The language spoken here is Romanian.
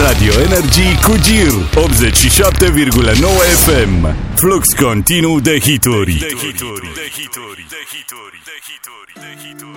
Radio Energy cu GIR 87,9 FM. Flux continuu de hituri.